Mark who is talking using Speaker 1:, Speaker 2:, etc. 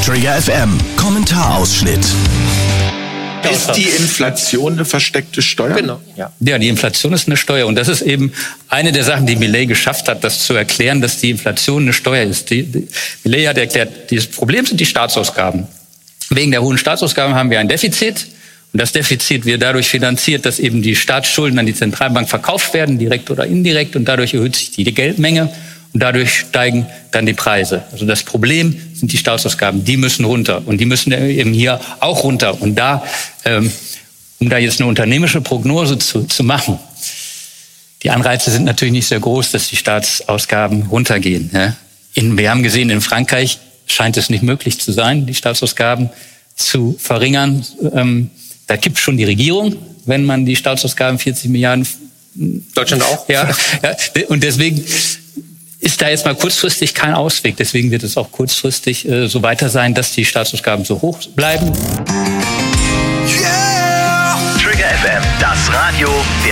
Speaker 1: Trigger FM, Kommentarausschnitt.
Speaker 2: Ist die Inflation eine versteckte Steuer?
Speaker 3: Genau. Ja, die Inflation ist eine Steuer. Und das ist eben eine der Sachen, die Milei geschafft hat, das zu erklären, dass die Inflation eine Steuer ist. Milei hat erklärt, das Problem sind die Staatsausgaben. Wegen der hohen Staatsausgaben haben wir ein Defizit. Und das Defizit wird dadurch finanziert, dass eben die Staatsschulden an die Zentralbank verkauft werden, direkt oder indirekt. Und dadurch erhöht sich die Geldmenge. Und dadurch steigen dann die Preise. Also das Problem sind die Staatsausgaben. Die müssen runter. Und die müssen eben hier auch runter. Und da, um da jetzt eine unternehmerische Prognose zu machen, die Anreize sind natürlich nicht sehr groß, dass die Staatsausgaben runtergehen. Ja? Wir haben gesehen, in Frankreich scheint es nicht möglich zu sein, die Staatsausgaben zu verringern. Da kippt schon die Regierung, wenn man die Staatsausgaben 40 Milliarden...
Speaker 2: Deutschland auch?
Speaker 3: Ja. Und deswegen ist da jetzt mal kurzfristig kein Ausweg. Deswegen wird es auch kurzfristig so weiter sein, dass die Staatsausgaben so hoch bleiben.
Speaker 1: Yeah! Trigger FM, das Radio